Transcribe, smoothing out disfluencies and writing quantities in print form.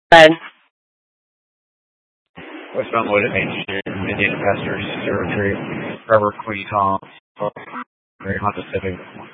Ben. Westbound Motivation, Indian Pastor Surgery, Robert Queen Tom, Great Honda Civic,